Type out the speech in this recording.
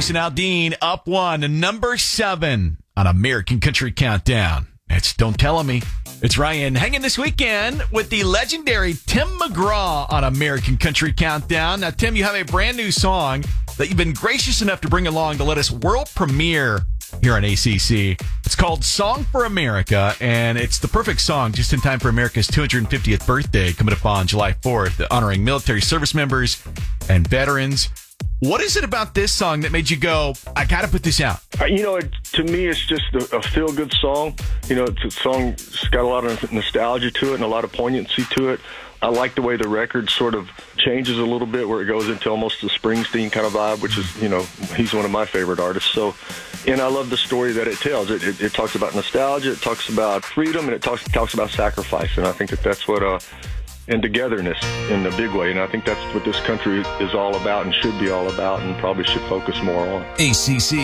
Jason Aldean up one, number 7 on American Country Countdown. It's Don't Tell Me. It's Ryan hanging this weekend with the legendary Tim McGraw on American Country Countdown. Now, Tim, you have a brand new song that you've been gracious enough to bring along to let us world premiere here on ACC. It's called Song for America, and it's the perfect song just in time for America's 250th birthday coming up on July 4th, honoring military service members and veterans. What is it about this song that made you go, I got to put this out? To me, it's just a feel-good song. It's a song that's got a lot of nostalgia to it and a lot of poignancy to it. I like the way the record sort of changes a little bit, where it goes into almost the Springsteen kind of vibe, which is, he's one of my favorite artists. So, and I love the story that it tells. It talks about nostalgia, it talks about freedom, and it talks about sacrifice. And I think that's what, and togetherness in a big way. And I think that's what this country is all about and should be all about and probably should focus more on. ACC